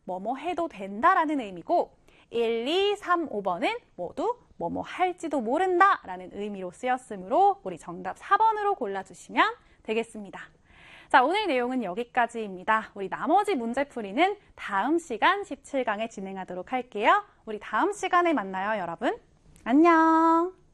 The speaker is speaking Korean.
뭐뭐 해도 된다라는 의미고 1, 2, 3, 5번은 모두 뭐뭐 할지도 모른다 라는 의미로 쓰였으므로 우리 정답 4번으로 골라주시면 되겠습니다. 자, 오늘 내용은 여기까지입니다. 우리 나머지 문제풀이는 다음 시간 17강에 진행하도록 할게요. 우리 다음 시간에 만나요, 여러분. 안녕.